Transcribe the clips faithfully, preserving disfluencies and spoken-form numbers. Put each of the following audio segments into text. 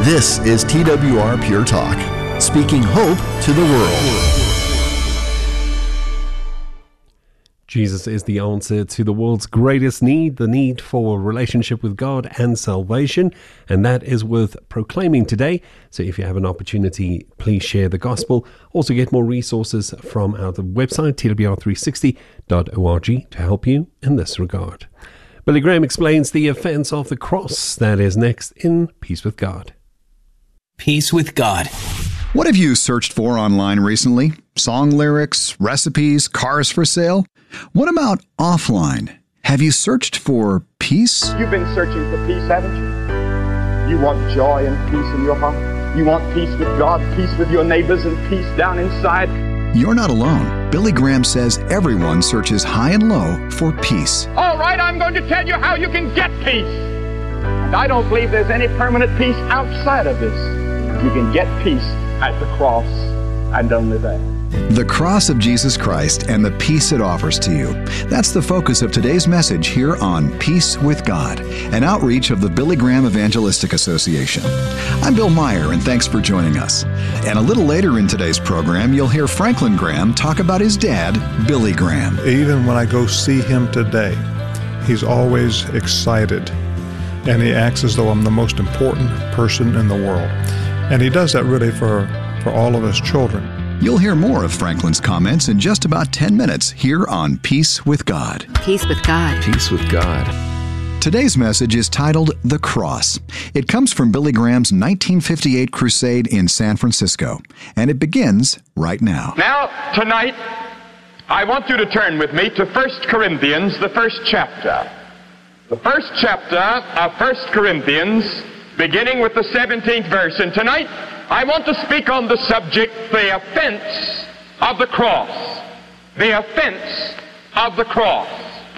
This is T W R Pure Talk, speaking hope to the world. Jesus is the answer to the world's greatest need, the need for a relationship with God and salvation, and that is worth proclaiming today. So if you have an opportunity, please share the gospel. Also get more resources from our website, T W R three sixty dot org, to help you in this regard. Billy Graham explains the offense of the cross. That is next in Peace with God. Peace with God. What have you searched for online recently? Song lyrics, recipes, cars for sale? What about offline? Have you searched for peace? You've been searching for peace, haven't you? You want joy and peace in your heart. You want peace with God, peace with your neighbors, and peace down inside. You're not alone. Billy Graham says everyone searches high and low for peace. All right, I'm going to tell you how you can get peace. And I don't believe there's any permanent peace outside of this. You can get peace at the cross, and only there. The cross of Jesus Christ and the peace it offers to you. That's the focus of today's message here on Peace with God, an outreach of the Billy Graham Evangelistic Association. I'm Bill Meyer, and thanks for joining us. And a little later in today's program, you'll hear Franklin Graham talk about his dad, Billy Graham. Even when I go see him today, he's always excited, and he acts as though I'm the most important person in the world. And he does that really for, for all of us children. You'll hear more of Franklin's comments in just about ten minutes here on Peace with God. Peace with God. Peace with God. Today's message is titled The Cross. It comes from Billy Graham's nineteen fifty-eight crusade in San Francisco, and it begins right now. Now, tonight, I want you to turn with me to First Corinthians, the first chapter. The first chapter of First Corinthians, beginning with the seventeenth verse. And tonight, I want to speak on the subject, the offense of the cross. The offense of the cross.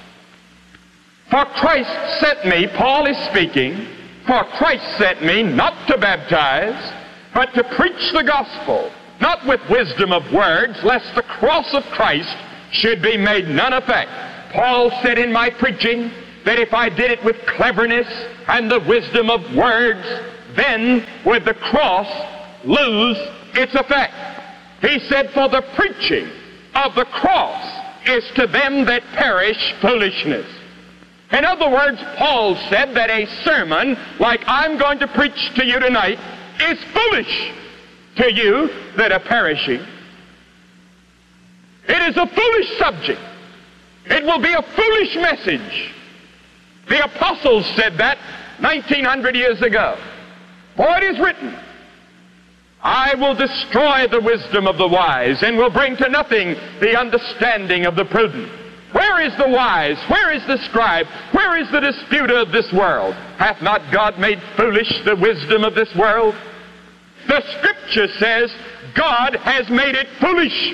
For Christ sent me, Paul is speaking, for Christ sent me not to baptize, but to preach the gospel, not with wisdom of words, lest the cross of Christ should be made none effect. Paul said in my preaching that if I did it with cleverness and the wisdom of words, then would the cross lose its effect. He said, for the preaching of the cross is to them that perish foolishness. In other words, Paul said that a sermon like I'm going to preach to you tonight is foolish to you that are perishing. It is a foolish subject. It will be a foolish message. The apostles said that nineteen hundred years ago. For it is written, I will destroy the wisdom of the wise and will bring to nothing the understanding of the prudent. Where is the wise? Where is the scribe? Where is the disputer of this world? Hath not God made foolish the wisdom of this world? The Scripture says God has made it foolish.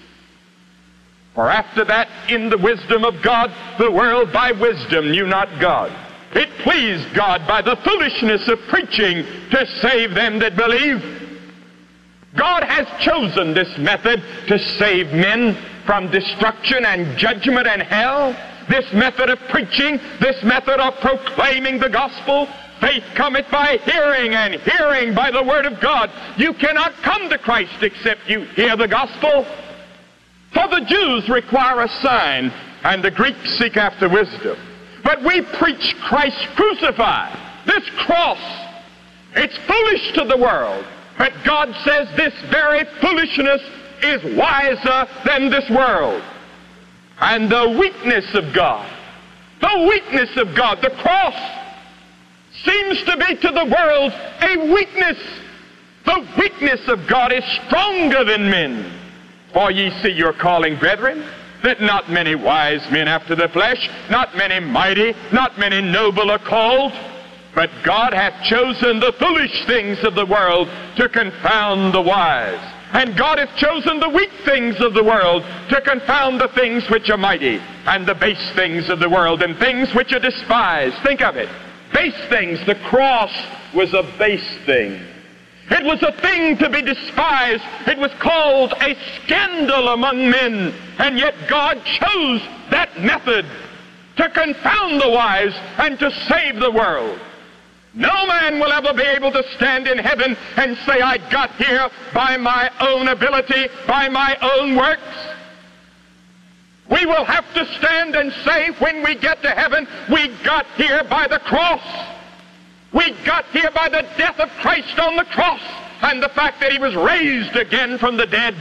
For after that, in the wisdom of God, the world by wisdom knew not God. It pleased God by the foolishness of preaching to save them that believe. God has chosen this method to save men from destruction and judgment and hell. This method of preaching, this method of proclaiming the gospel. Faith cometh by hearing, and hearing by the word of God. You cannot come to Christ except you hear the gospel. For the Jews require a sign, and the Greeks seek after wisdom. But we preach Christ crucified, this cross. It's foolish to the world. But God says this very foolishness is wiser than this world. And the weakness of God, the weakness of God, the cross, seems to be to the world a weakness. The weakness of God is stronger than men. For ye see your calling, brethren, that not many wise men after the flesh, not many mighty, not many noble are called. But God hath chosen the foolish things of the world to confound the wise. And God hath chosen the weak things of the world to confound the things which are mighty, and the base things of the world, and things which are despised. Think of it. Base things. The cross was a base thing. It was a thing to be despised. It was called a scandal among men. And yet God chose that method to confound the wise and to save the world. No man will ever be able to stand in heaven and say, I got here by my own ability, by my own works. We will have to stand and say when we get to heaven, we got here by the cross. We got here by the death of Christ on the cross and the fact that he was raised again from the dead.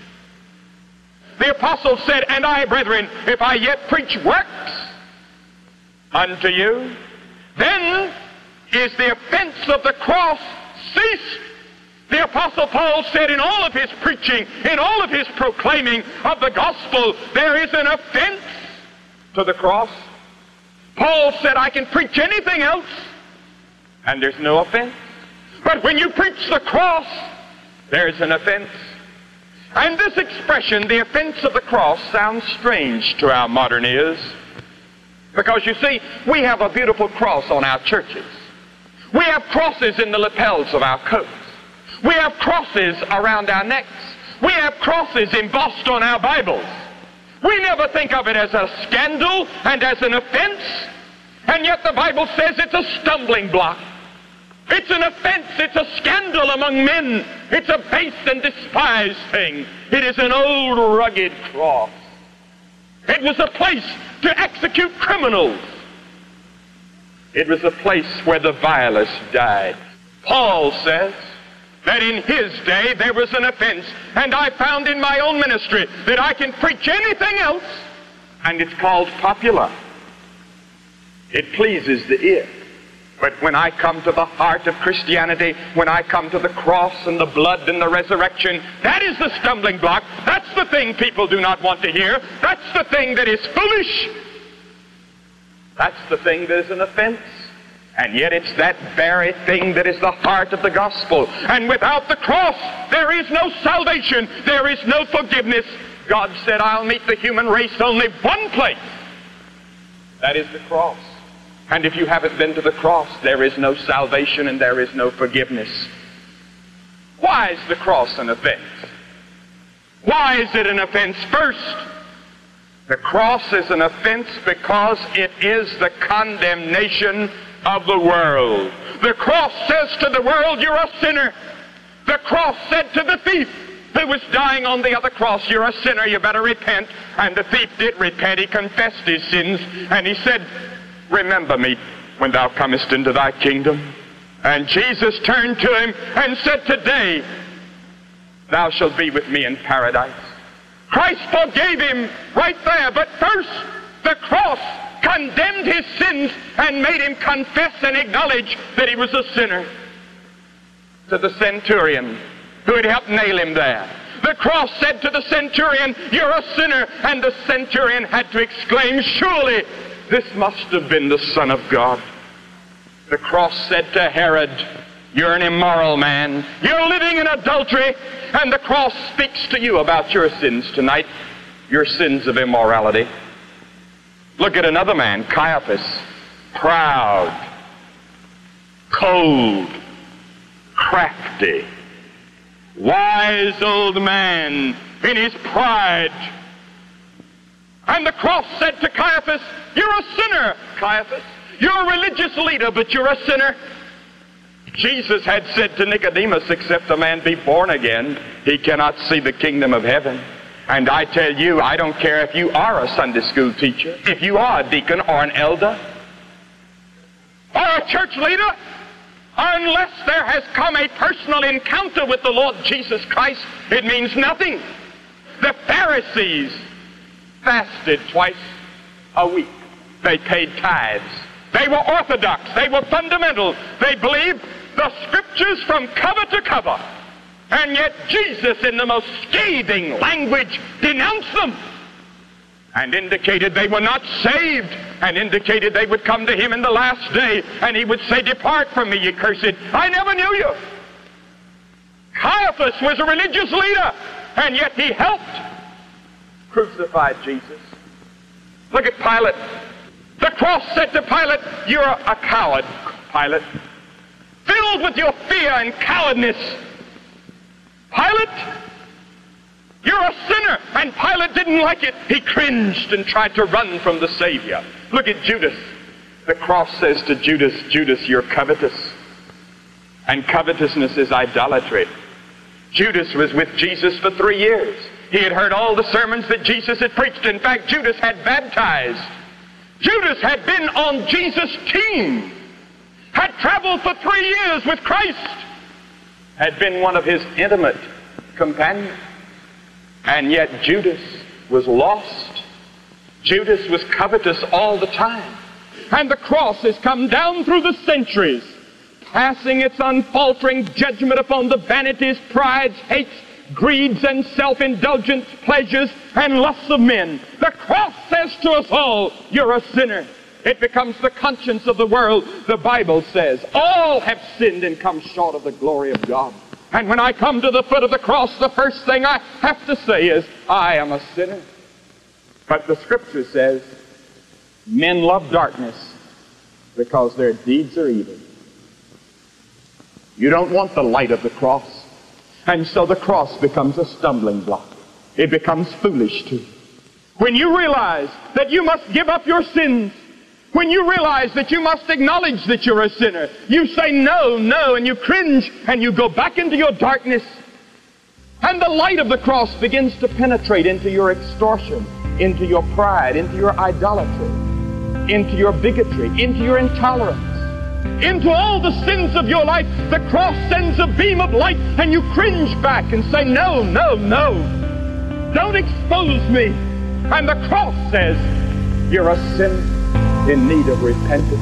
The apostle said, and I, brethren, if I yet preach works unto you, then is the offense of the cross ceased. The apostle Paul said in all of his preaching, in all of his proclaiming of the gospel, there is an offense to the cross. Paul said, I can preach anything else, and there's no offense. But when you preach the cross, there's an offense. And this expression, the offense of the cross, sounds strange to our modern ears. Because you see, we have a beautiful cross on our churches. We have crosses in the lapels of our coats. We have crosses around our necks. We have crosses embossed on our Bibles. We never think of it as a scandal and as an offense. And yet the Bible says it's a stumbling block. It's an offense. It's a scandal among men. It's a base and despised thing. It is an old rugged cross. It was a place to execute criminals. It was a place where the vilest died. Paul says that in his day there was an offense, and I found in my own ministry that I can preach anything else, and it's called popular. It pleases the ear. But when I come to the heart of Christianity, when I come to the cross and the blood and the resurrection, that is the stumbling block. That's the thing people do not want to hear. That's the thing that is foolish. That's the thing that is an offense. And yet it's that very thing that is the heart of the gospel. And without the cross, there is no salvation. There is no forgiveness. God said, I'll meet the human race only one place. That is the cross. And if you haven't been to the cross, there is no salvation and there is no forgiveness. Why is the cross an offense? Why is it an offense? First, the cross is an offense because it is the condemnation of the world. The cross says to the world, you're a sinner. The cross said to the thief who was dying on the other cross, you're a sinner, you better repent. And the thief did repent. He confessed his sins and he said, remember me when thou comest into thy kingdom. And Jesus turned to him and said, today thou shalt be with me in paradise. Christ forgave him right there, but first the cross condemned his sins and made him confess and acknowledge that he was a sinner. To the centurion who had helped nail him there, the cross said to the centurion, you're a sinner. And the centurion had to exclaim, surely this must have been the Son of God. The cross said to Herod, you're an immoral man. You're living in adultery. And the cross speaks to you about your sins tonight, your sins of immorality. Look at another man, Caiaphas, proud, cold, crafty, wise old man in his pride. And the cross said to Caiaphas, you're a sinner, Caiaphas. You're a religious leader, but you're a sinner. Jesus had said to Nicodemus, except a man be born again, he cannot see the kingdom of heaven. And I tell you, I don't care if you are a Sunday school teacher, if you are a deacon or an elder, or a church leader, unless there has come a personal encounter with the Lord Jesus Christ, it means nothing. The Pharisees fasted twice a week. They paid tithes. They were orthodox. They were fundamental. They believed the scriptures from cover to cover. And yet Jesus, in the most scathing language, denounced them and indicated they were not saved, and indicated they would come to him in the last day and he would say, depart from me, ye cursed, I never knew you. Caiaphas was a religious leader, and yet he helped crucify Jesus. Look at Pilate. The cross said to Pilate, you're a coward, Pilate. Filled with your fear and cowardness. Pilate, you're a sinner. And Pilate didn't like it. He cringed and tried to run from the Savior. Look at Judas. The cross says to Judas, Judas, you're covetous. And covetousness is idolatry. Judas was with Jesus for three years. He had heard all the sermons that Jesus had preached. In fact, Judas had baptized. Judas had been on Jesus' team, had traveled for three years with Christ, had been one of his intimate companions. And yet Judas was lost. Judas was covetous all the time. And the cross has come down through the centuries, passing its unfaltering judgment upon the vanities, prides, hates, greeds, and self-indulgent pleasures and lusts of men. The cross says to us all, you're a sinner. It becomes the conscience of the world. The Bible says, all have sinned and come short of the glory of God. And when I come to the foot of the cross, the first thing I have to say is, I am a sinner. But the Scripture says, men love darkness because their deeds are evil. You don't want the light of the cross. And so the cross becomes a stumbling block. It becomes foolish to you. When you realize that you must give up your sins, when you realize that you must acknowledge that you're a sinner, you say no, no, and you cringe and you go back into your darkness. And the light of the cross begins to penetrate into your extortion, into your pride, into your idolatry, into your bigotry, into your intolerance. Into all the sins of your life, the cross sends a beam of light, and you cringe back and say, no, no, no, don't expose me. And the cross says, you're a sinner in need of repentance.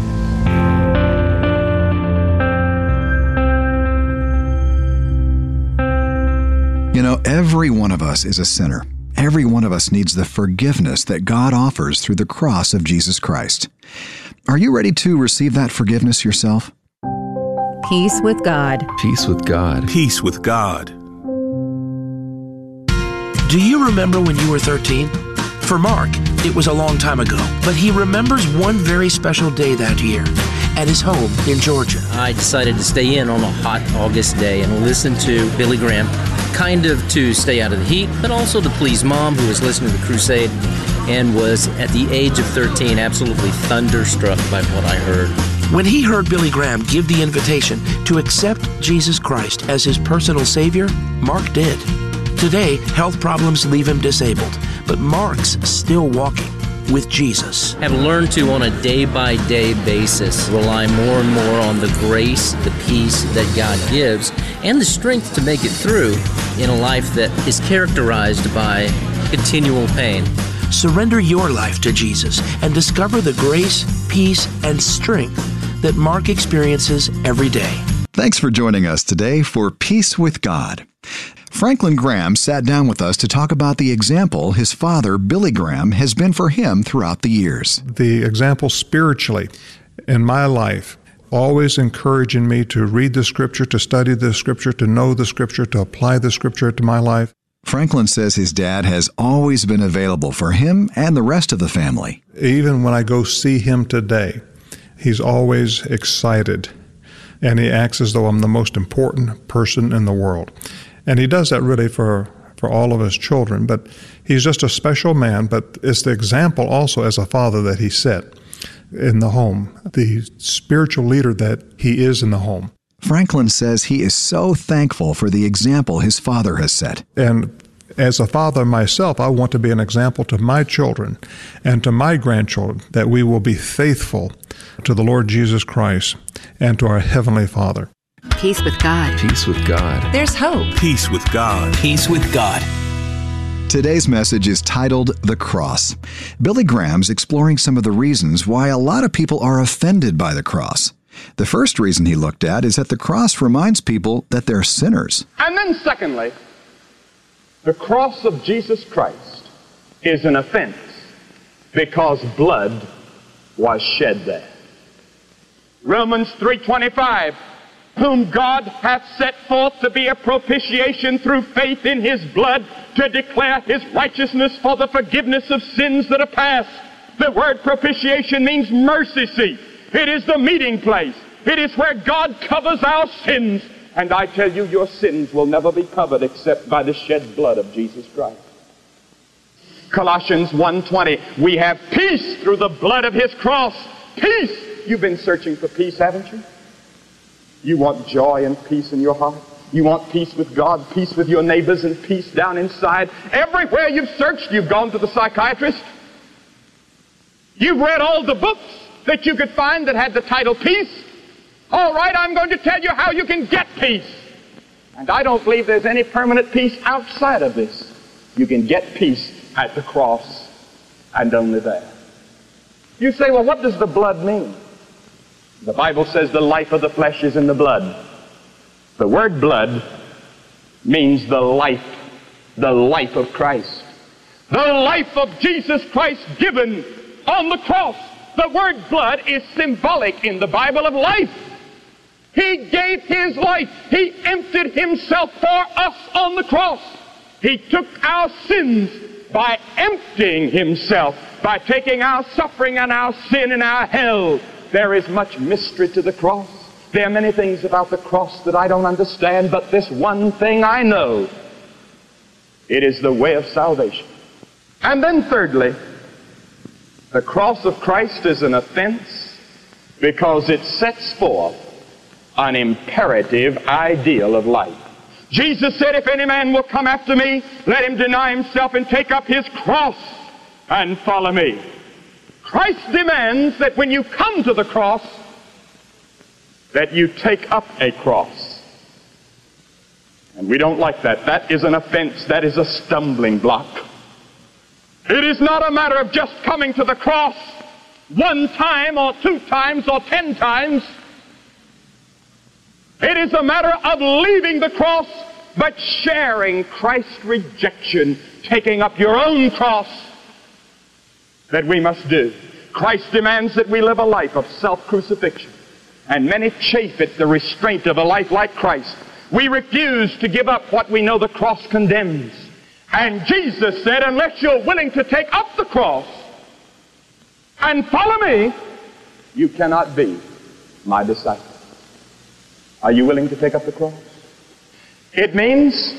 You know, every one of us is a sinner. Every one of us needs the forgiveness that God offers through the cross of Jesus Christ. Are you ready to receive that forgiveness yourself? Peace with God. Peace with God. Peace with God. Do you remember when you were thirteen? For Mark, it was a long time ago, but he remembers one very special day that year at his home in Georgia. I decided to stay in on a hot August day and listen to Billy Graham, kind of to stay out of the heat, but also to please Mom, who was listening to the crusade and was, at the age of thirteen, absolutely thunderstruck by what I heard. When he heard Billy Graham give the invitation to accept Jesus Christ as his personal Savior, Mark did. Today, health problems leave him disabled, but Mark's still walking with Jesus. I've learned to, on a day-by-day basis, rely more and more on the grace, the peace that God gives, and the strength to make it through in a life that is characterized by continual pain. Surrender your life to Jesus and discover the grace, peace, and strength that Mark experiences every day. Thanks for joining us today for Peace with God. Franklin Graham sat down with us to talk about the example his father, Billy Graham, has been for him throughout the years. The example spiritually in my life, always encouraging me to read the Scripture, to study the Scripture, to know the Scripture, to apply the Scripture to my life. Franklin says his dad has always been available for him and the rest of the family. Even when I go see him today, he's always excited, and he acts as though I'm the most important person in the world. And he does that really for, for all of his children, but he's just a special man, but it's the example also as a father that he set in the home, the spiritual leader that he is in the home. Franklin says he is so thankful for the example his father has set. And as a father myself, I want to be an example to my children and to my grandchildren that we will be faithful to the Lord Jesus Christ and to our Heavenly Father. Peace with God. Peace with God. There's hope. Peace with God. Peace with God. Today's message is titled The Cross. Billy Graham's exploring some of the reasons why a lot of people are offended by the cross. The first reason he looked at is that the cross reminds people that they're sinners. And then secondly, the cross of Jesus Christ is an offense because blood was shed there. Romans three twenty-five, whom God hath set forth to be a propitiation through faith in his blood, to declare his righteousness for the forgiveness of sins that are past. The word propitiation means mercy seat. It is the meeting place. It is where God covers our sins. And I tell you, your sins will never be covered except by the shed blood of Jesus Christ. Colossians one twenty, we have peace through the blood of his cross. Peace! You've been searching for peace, haven't you? You want joy and peace in your heart? You want peace with God, peace with your neighbors, and peace down inside? Everywhere you've searched, you've gone to the psychiatrist. You've read all the books that you could find that had the title Peace. All right, I'm going to tell you how you can get peace. And I don't believe there's any permanent peace outside of this. You can get peace at the cross, and only there. You say, well, what does the blood mean? The Bible says the life of the flesh is in the blood. The word blood means the life, the life of Christ. The life of Jesus Christ given on the cross. The word blood is symbolic in the Bible of life. He gave his life. He emptied himself for us on the cross. He took our sins by emptying himself, by taking our suffering and our sin and our hell. There is much mystery to the cross. There are many things about the cross that I don't understand, but this one thing I know. It is the way of salvation. And then thirdly, the cross of Christ is an offense because it sets forth an imperative ideal of life. Jesus said, if any man will come after me, let him deny himself and take up his cross and follow me. Christ demands that when you come to the cross, that you take up a cross. And we don't like that. That is an offense. That is a stumbling block. It is not a matter of just coming to the cross one time or two times or ten times. It is a matter of leaving the cross, but sharing Christ's rejection, taking up your own cross that we must do. Christ demands that we live a life of self-crucifixion. And many chafe at the restraint of a life like Christ. We refuse to give up what we know the cross condemns. And Jesus said, unless you're willing to take up the cross and follow me, you cannot be my disciple. Are you willing to take up the cross? It means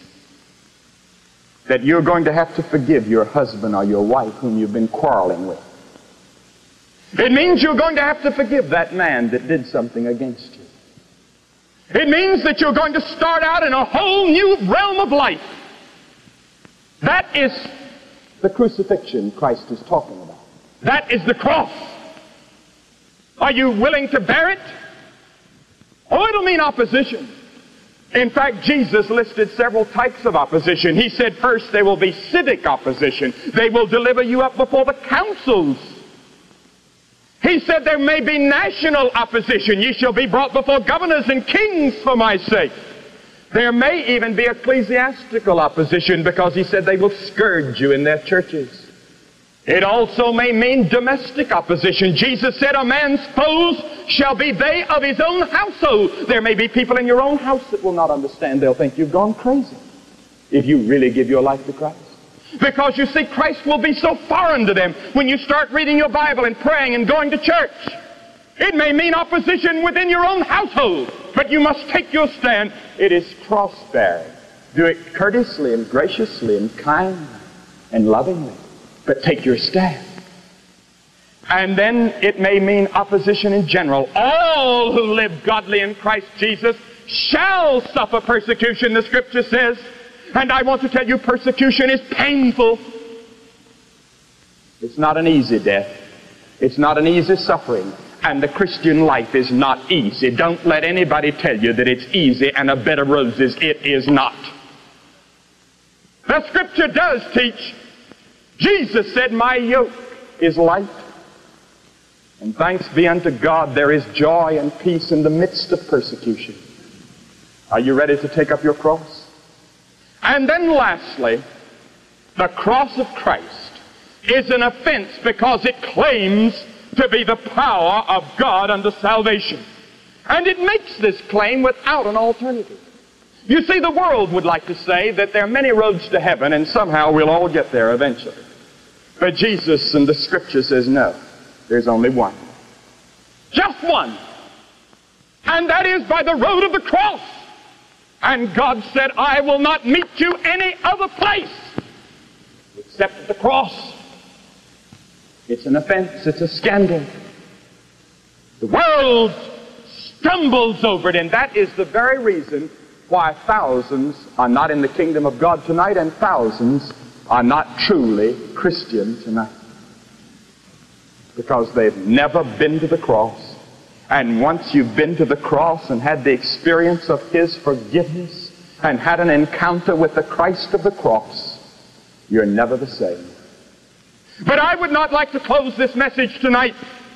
that you're going to have to forgive your husband or your wife whom you've been quarreling with. It means you're going to have to forgive that man that did something against you. It means that you're going to start out in a whole new realm of life. That is the crucifixion Christ is talking about. That is the cross. Are you willing to bear it? Oh, it'll mean opposition. In fact, Jesus listed several types of opposition. He said, first, there will be civic opposition. They will deliver you up before the councils. He said there may be national opposition. Ye shall be brought before governors and kings for my sake. There may even be ecclesiastical opposition because he said they will scourge you in their churches. It also may mean domestic opposition. Jesus said a man's foes shall be they of his own household. There may be people in your own house that will not understand. They'll think you've gone crazy if you really give your life to Christ. Because you see, Christ will be so foreign to them when you start reading your Bible and praying and going to church. It may mean opposition within your own household, but you must take your stand. It is cross-bearing. Do it courteously and graciously and kindly and lovingly, but take your stand. And then it may mean opposition in general. All who live godly in Christ Jesus shall suffer persecution, the Scripture says. And I want to tell you, persecution is painful. It's not an easy death. It's not an easy suffering. And the Christian life is not easy. Don't let anybody tell you that it's easy and a bed of roses. It is not. The Scripture does teach. Jesus said, my yoke is light. And thanks be unto God, there is joy and peace in the midst of persecution. Are you ready to take up your cross? And then lastly, the cross of Christ is an offense because it claims to be the power of God unto salvation. And it makes this claim without an alternative. You see, the world would like to say that there are many roads to heaven and somehow we'll all get there eventually. But Jesus and the Scripture says no, there's only one. Just one. And that is by the road of the cross. And God said, I will not meet you any other place except at the cross. It's an offense. It's a scandal. The world stumbles over it. And that is the very reason why thousands are not in the kingdom of God tonight, and thousands are not truly Christian tonight. Because they've never been to the cross. And once you've been to the cross and had the experience of His forgiveness and had an encounter with the Christ of the cross, you're never the same. But I would not like to close this message tonight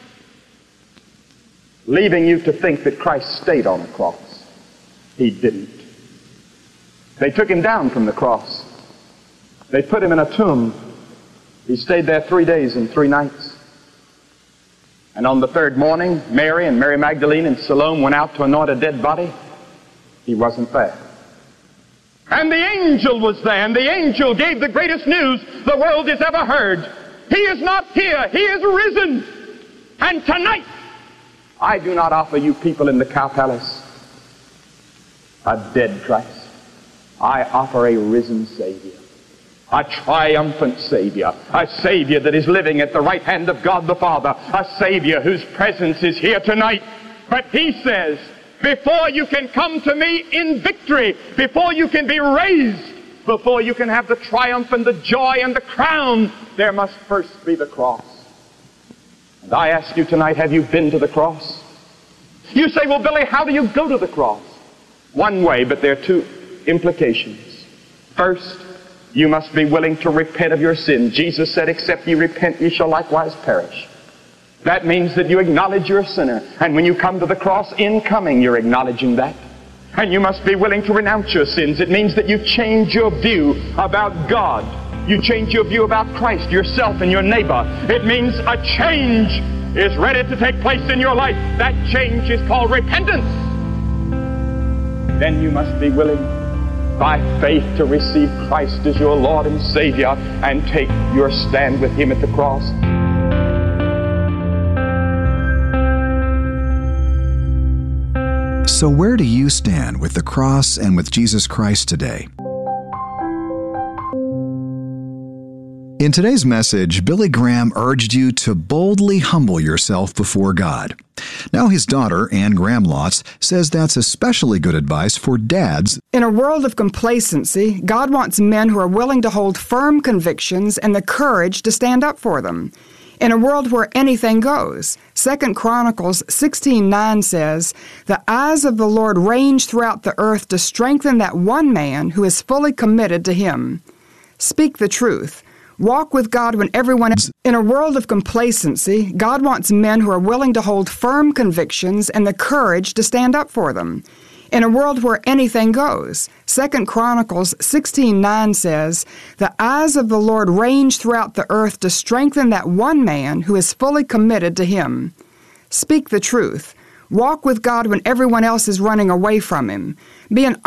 leaving you to think that Christ stayed on the cross. He didn't. They took Him down from the cross. They put Him in a tomb. He stayed there three days and three nights. And on the third morning, Mary and Mary Magdalene and Salome went out to anoint a dead body. He wasn't there. And the angel was there, and the angel gave the greatest news the world has ever heard. He is not here. He is risen. And tonight, I do not offer you people in the Cow Palace a dead Christ. I offer a risen Savior, a triumphant Savior, a Savior that is living at the right hand of God the Father, a Savior whose presence is here tonight. But He says, before you can come to me in victory, before you can be raised, before you can have the triumph and the joy and the crown, there must first be the cross. And I ask you tonight, have you been to the cross? You say, well, Billy, how do you go to the cross? One way, but there are two implications. First, you must be willing to repent of your sin. Jesus said, except ye repent, ye shall likewise perish. That means that you acknowledge you're a sinner. And when you come to the cross, in coming, you're acknowledging that. And you must be willing to renounce your sins. It means that you change your view about God. You change your view about Christ, yourself, and your neighbor. It means a change is ready to take place in your life. That change is called repentance. Then you must be willing, by faith, to receive Christ as your Lord and Savior and take your stand with Him at the cross. So where do you stand with the cross and with Jesus Christ today? In today's message, Billy Graham urged you to boldly humble yourself before God. Now his daughter, Ann Graham Lotz, says that's especially good advice for dads. In a world of complacency, God wants men who are willing to hold firm convictions and the courage to stand up for them. In a world where anything goes, Second Chronicles sixteen nine says, "The eyes of the Lord range throughout the earth to strengthen that one man who is fully committed to Him." Speak the truth. Walk with God when everyone else. In a world of complacency, God wants men who are willing to hold firm convictions and the courage to stand up for them. In a world where anything goes, Second Chronicles sixteen nine says, "The eyes of the Lord range throughout the earth to strengthen that one man who is fully committed to Him." Speak the truth. Walk with God when everyone else is running away from Him. Be an